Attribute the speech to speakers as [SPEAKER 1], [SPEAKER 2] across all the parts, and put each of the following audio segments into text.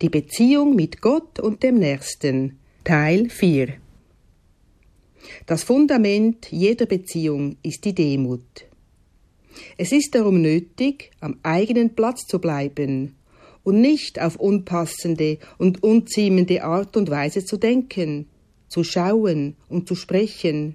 [SPEAKER 1] Die Beziehung mit Gott und dem Nächsten. Teil 4. Das Fundament jeder Beziehung ist die Demut. Es ist darum nötig, am eigenen Platz zu bleiben und nicht auf unpassende und unziemende Art und Weise zu denken, zu schauen und zu sprechen.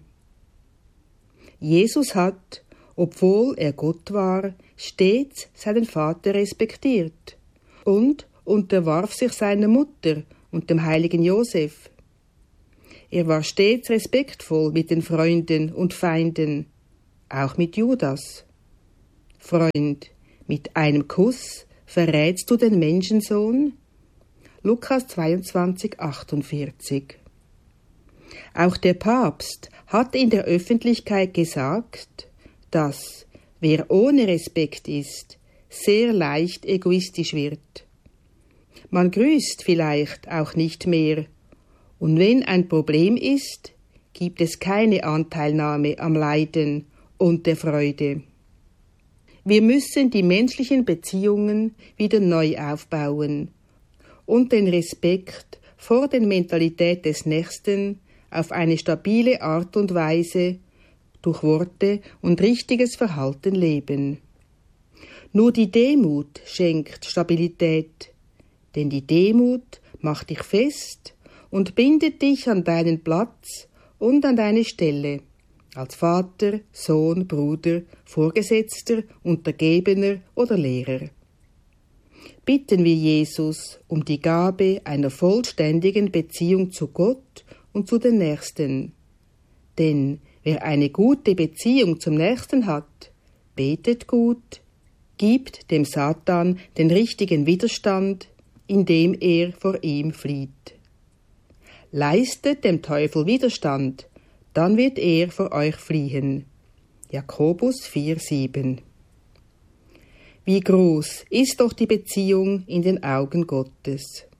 [SPEAKER 1] Jesus hat, obwohl er Gott war, stets seinen Vater respektiert und unterwarf sich seiner Mutter und dem heiligen Josef. Er war stets respektvoll mit den Freunden und Feinden, auch mit Judas. Freund, mit einem Kuss verrätst du den Menschensohn? Lukas 22,48. Auch der Papst hat in der Öffentlichkeit gesagt, dass, wer ohne Respekt ist, sehr leicht egoistisch wird. Man grüßt vielleicht auch nicht mehr, und wenn ein Problem ist, gibt es keine Anteilnahme am Leiden und der Freude. Wir müssen die menschlichen Beziehungen wieder neu aufbauen und den Respekt vor der Mentalität des Nächsten auf eine stabile Art und Weise durch Worte und richtiges Verhalten leben. Nur die Demut schenkt Stabilität, denn die Demut macht dich fest und bindet dich an deinen Platz und an deine Stelle, als Vater, Sohn, Bruder, Vorgesetzter, Untergebener oder Lehrer. Bitten wir Jesus um die Gabe einer vollständigen Beziehung zu Gott und zu den Nächsten. Denn wer eine gute Beziehung zum Nächsten hat, betet gut, gibt dem Satan den richtigen Widerstand, indem er vor ihm flieht. Leistet dem Teufel Widerstand, dann wird er vor euch fliehen. Jakobus 4,7. Wie groß ist doch die Beziehung in den Augen Gottes.